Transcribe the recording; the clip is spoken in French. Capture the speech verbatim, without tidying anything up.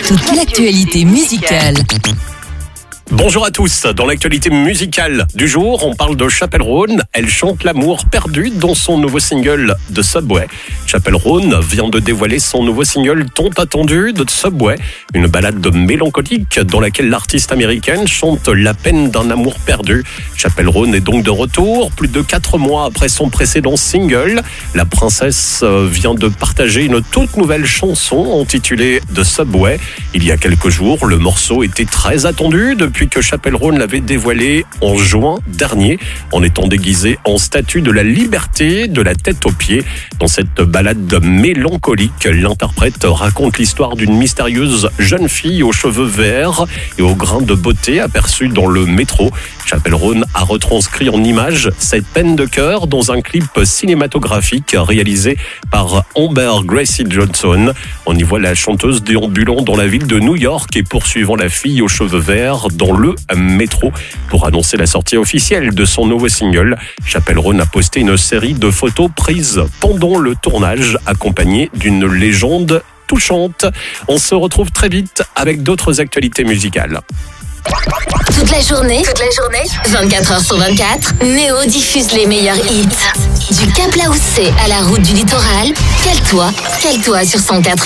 Toute l'actualité musicale. Bonjour à tous, dans l'actualité musicale du jour, on parle de Chappell Roan. Elle chante l'amour perdu dans son nouveau single de Subway. Chappell Roan vient de dévoiler son nouveau single tant attendu de Subway, une ballade mélancolique dans laquelle l'artiste américaine chante la peine d'un amour perdu. Chappell Roan est donc de retour, plus de quatre mois après son précédent single. La princesse vient de partager une toute nouvelle chanson intitulée The Subway. Il y a quelques jours, le morceau était très attendu depuis que Chappell Roan l'avait dévoilé en juin dernier, en étant déguisé en statue de la liberté de la tête aux pieds. Dans cette ballade mélancolique, l'interprète raconte l'histoire d'une mystérieuse jeune fille aux cheveux verts et aux grains de beauté aperçue dans le métro. Chappell Roan a retranscrit en images cette peine de cœur dans un clip cinématographique réalisé par Amber Gracie Johnson. On y voit la chanteuse déambulant dans la ville de New York et poursuivant la fille aux cheveux verts dans le métro. Pour annoncer la sortie officielle de son nouveau single, Chappell Roan a posté une série de photos prises pendant le tournage, accompagnées d'une légende touchante. On se retrouve très vite avec d'autres actualités musicales. Toute la journée, toute la journée, vingt-quatre heures sur vingt-quatre, Néo diffuse les meilleurs hits. Du Cap Laoussé à la route du littoral, cale-toi, cale-toi sur cent quatre.